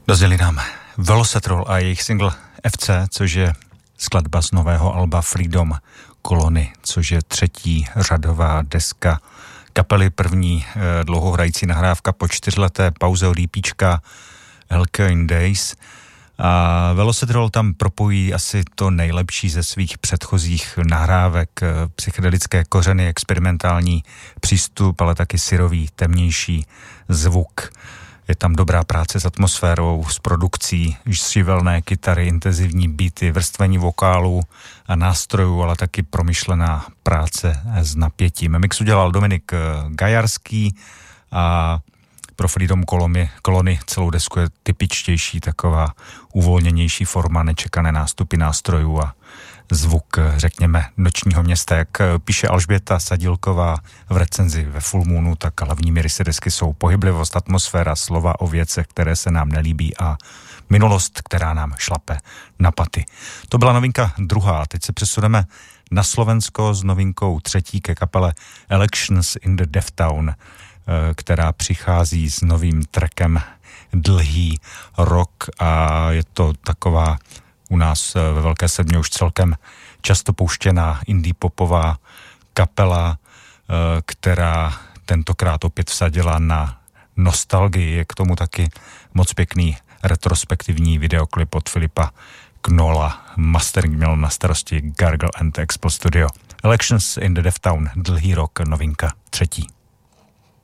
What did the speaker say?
Dozněli nám Velocetrol a jejich single FC, což je skladba z nového alba Freedom Colony, což je třetí řadová deska kapely, první dlouhohrající nahrávka po 4leté pauze od EPčka Hellkane Days. A Velocetrol tam propojí asi to nejlepší ze svých předchozích nahrávek, psychedelické kořeny, experimentální přístup, ale taky syrový, temnější zvuk. Je tam dobrá práce s atmosférou, s produkcí, živelné kytary, intenzivní beaty, vrstvení vokálů a nástrojů, ale taky promyšlená práce s napětím. Mix udělal Dominik Gajarský a pro Freedom Colony celou desku je typičtější, taková uvolněnější forma, nečekané nástupy nástrojů a zvuk, řekněme, nočního města. Jak píše Alžběta Sadilková v recenzi ve Full Moonu, tak hlavními rysy desky jsou pohyblivost, atmosféra, slova o věcech, které se nám nelíbí a minulost, která nám šlape na paty. To byla novinka druhá. Teď se přesuneme na Slovensko s novinkou třetí ke kapele Elections in the Deaf Town, která přichází s novým trackem Dlhý rok a je to taková u nás ve Velké Sedmě už celkem často pouštěná indie popová kapela, která tentokrát opět vsadila na nostalgii. Je k tomu taky moc pěkný retrospektivní videoklip od Filipa Knola. Mastering měl na starosti Gargle and Expel Studio. Elections in the Deaf Town, Dlhý rok, novinka třetí.